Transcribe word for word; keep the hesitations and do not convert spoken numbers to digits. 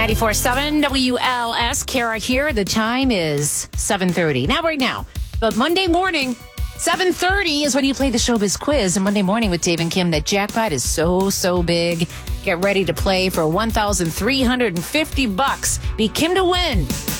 ninety-four point seven W L S. Kara here. The time is seven thirty. Now, right now, but Monday morning, seven thirty is when you play the Showbiz Quiz. And Monday morning with Dave and Kim, that jackpot is so, so big. Get ready to play for one thousand three hundred fifty bucks. Be Kim to win.